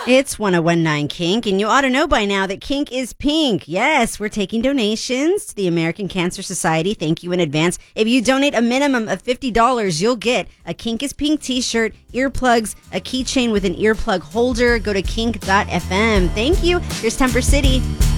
It's 1019 Kink, and you ought to know by now that Kink is pink. Yes, we're taking donations to the American Cancer Society. Thank you in advance. If you donate a minimum of $50, you'll get a Kink is Pink t-shirt, earplugs, a keychain with an earplug holder. Go to kink.fm. Thank you. Here's Temper City.